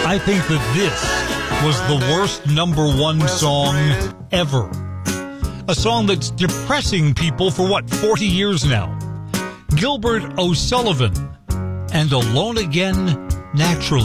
I think that this was the worst number one song ever. A song that's depressing people for 40 years now. Gilbert O'Sullivan and Alone Again Naturally.